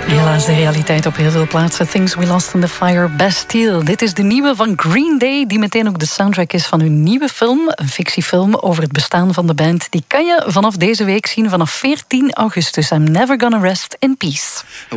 Helaas de realiteit op heel veel plaatsen. Things We Lost in the Fire, Bastille. Dit is de nieuwe van Green Day, die meteen ook de soundtrack is van hun nieuwe film. Een fictiefilm over het bestaan van de band. Die kan je vanaf deze week zien, vanaf 14 augustus. I'm Never Gonna Rest in Peace.